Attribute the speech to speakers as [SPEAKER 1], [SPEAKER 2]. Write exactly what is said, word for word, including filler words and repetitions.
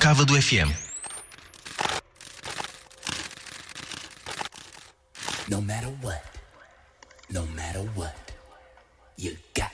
[SPEAKER 1] Cava do F M.
[SPEAKER 2] No matter what, no matter what, you got